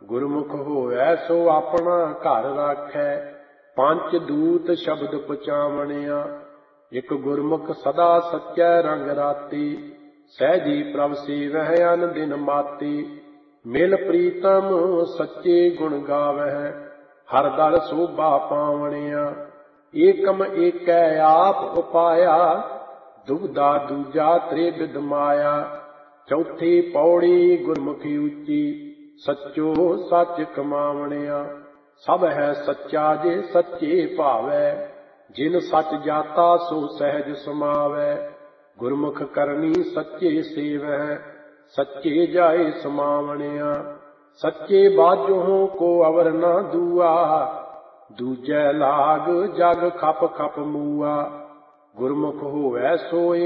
ਗੁਰਮੁਖ ਹੋਵੈ ਸੋ ਆਪਣਾ ਘਰ ਰਾਖੈ, ਪੰਚ ਦੂਤ ਸ਼ਬਦ ਪਹੁੰਚਾਵਣਿਆ। ਇਕ ਗੁਰਮੁਖ ਸਦਾ ਸੱਚੈ ਰੰਗ ਰਾਤੀ, ਸਹਿਜੀ ਪ੍ਰਭ ਸੇਵਹਿ ਅਨ ਦਿਨ ਮਾਤੀ। ਮਿਲ ਪ੍ਰੀਤਮ ਸੱਚੇ ਗੁਣ ਗਾਵਹਿ, ਹਰ ਦਰ ਸੋਭਾ ਪਾਵਣਿਆ। ਏਕਮ ਏਕੈ ਆਪ ਉਪਾਇਆ, ਦੁਬਦਾ ਦੂਜਾ ਤ੍ਰਿਵਿਧ ਮਾਇਆ। ਚੌਥੀ ਪੌੜੀ ਗੁਰਮੁਖੀ ਉੱਚੀ, ਸੱਚੋ ਸੱਚ ਕਮਾਵਣਿਆ। ਸਭ ਹੈ ਸੱਚਾ ਜੇ ਸੱਚੇ ਭਾਵੈ, ਜਿਨ ਸੱਚ ਜਾਤਾ ਸੋ ਸਹਿਜ ਸਮਾਵੈ। ਗੁਰਮੁਖ ਕਰਨੀ ਸੱਚੇ ਸੇਵਹਿ, ਸੱਚੇ ਜਾਏ ਸਮਾਵਣਿਆ। ਸੱਚੇ ਬਾਝੋਂ ਕੋ ਅਵਰ ਨਾ ਦੂਆ, ਦੂਜੈ ਲਾਗ ਜਗ ਖਪ ਖਪ ਮੂਆ। ਗੁਰਮੁਖ ਹੋਵੈ ਸੋਇ